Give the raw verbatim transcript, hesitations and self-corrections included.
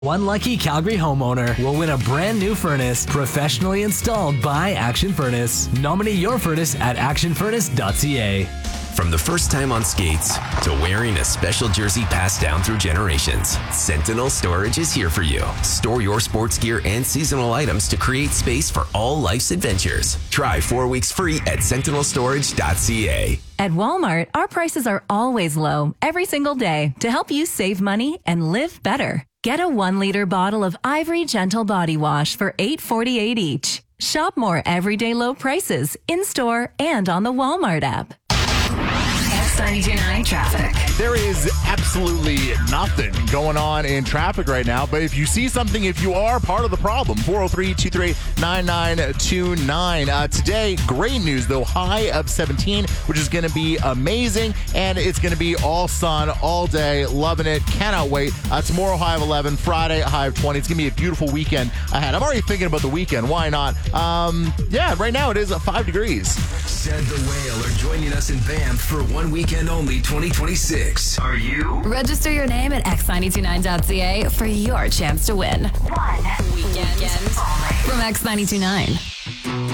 One lucky Calgary homeowner will win a brand new furnace professionally installed by Action Furnace. Nominate your furnace at action furnace dot c a. From the first time on skates to wearing a special jersey passed down through generations, Sentinel Storage is here for you. Store your sports gear and seasonal items to create space for all life's adventures. Try four weeks free at sentinel storage dot c a. At Walmart, our prices are always low every single day to help you save money and live better. Get a one-liter bottle of Ivory Gentle Body Wash for eight dollars and forty-eight cents each. Shop more everyday low prices in-store and on the Walmart app. X ninety-two point nine traffic. There is absolutely nothing going on in traffic right now, but if you see something, if you are part of the problem, four oh three, two three eight, nine nine two nine. Uh, today, great news, though, high of seventeen, which is going to be amazing, and it's going to be all sun all day. Loving it. Cannot wait. Uh, tomorrow, high of eleven. Friday, high of twenty. It's going to be a beautiful weekend ahead. I'm already thinking about the weekend. Why not? Um, yeah, right now it is at five degrees. Send the Whale are joining us in Banff for one weekend only twenty twenty-six. Are you? Register your name at x nine two nine dot c a for your chance to win. One weekend, weekend. From X ninety-two point nine.